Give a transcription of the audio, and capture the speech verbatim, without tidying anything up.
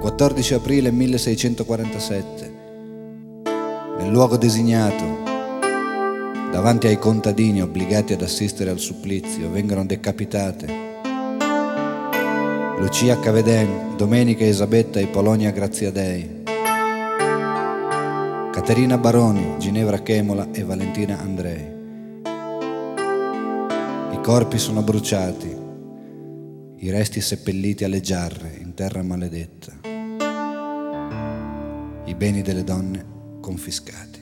quattordici aprile milleseicentoquarantasette, nel luogo designato, davanti ai contadini obbligati ad assistere al supplizio, vengono decapitate Lucia Caveden, Domenica Elisabetta e Polonia Graziadei, Caterina Baroni, Ginevra Chemola e Valentina Andrei. I corpi sono bruciati, i resti seppelliti alle giarre in terra maledetta, i beni delle donne confiscati.